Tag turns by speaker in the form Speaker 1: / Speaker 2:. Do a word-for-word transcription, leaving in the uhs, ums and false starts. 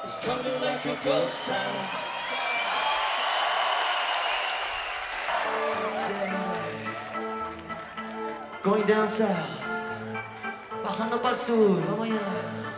Speaker 1: It's coming like a ghost town.
Speaker 2: Going down south. Bajando pa'l sur, vamos allá.